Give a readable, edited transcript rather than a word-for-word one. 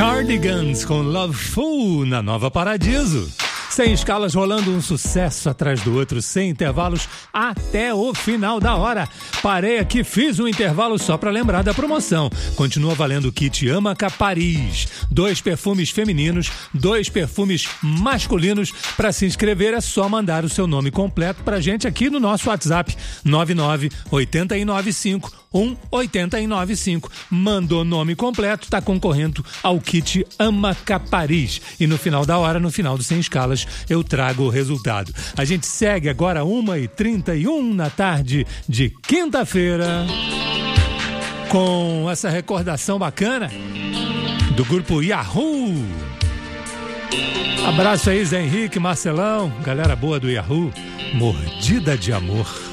Cardigans com Loveful na Nova Paradiso. Sem escalas, rolando um sucesso atrás do outro, sem intervalos, até o final da hora. Parei aqui, fiz um intervalo só para lembrar da promoção. Continua valendo o kit Amaca Paris. 2 perfumes femininos, 2 perfumes masculinos. Para se inscrever é só mandar o seu nome completo pra gente aqui no nosso WhatsApp 998951895. Mandou nome completo, tá concorrendo ao kit Amaca Paris. E no final da hora, no final do Sem Escalas, eu trago o resultado. A gente segue agora 1h31 na tarde de quinta-feira com essa recordação bacana do grupo Yahoo. Abraço aí, Zé Henrique, Marcelão, galera boa do Yahoo. Mordida de Amor.